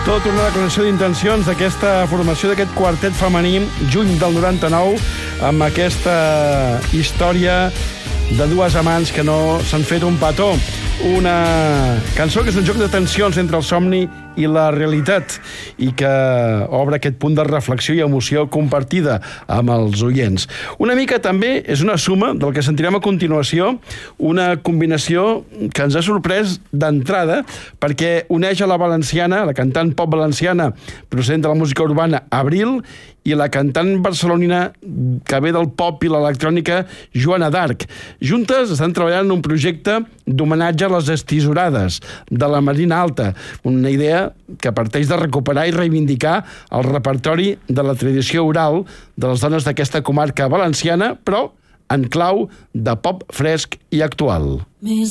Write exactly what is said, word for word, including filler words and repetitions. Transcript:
Tota una declaració d'intencions d'aquesta formació, d'aquest quartet femení, juny del noranta-nou, amb aquesta història de dues amants que no s'han fet un petó. Una cançó que és un joc de tensions entre el somni i la realitat i que obre aquest punt de reflexió i emoció compartida amb els oients. Una mica també és una suma del que sentirem a continuació, una combinació que ens ha sorprès d'entrada perquè uneix a la valenciana, la cantant pop valenciana procedent de la música urbana, Abril, i la cantant barcelonina que ve del pop i l'electrònica, Joana d'Arc. Juntes estan treballant en un projecte d'homenatge a les estisorades de la Marina Alta, una idea que parteix de recuperar i reivindicar el repertori de la tradició oral de les dones d'aquesta comarca valenciana, però en clau de pop fresc i actual. Més